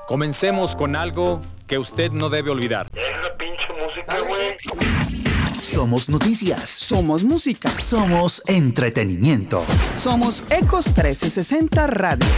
Comencemos con algo que usted no debe olvidar. Esa pinche música, güey. Somos noticias. Somos música. Somos entretenimiento. Somos Ecos 1360 Radio.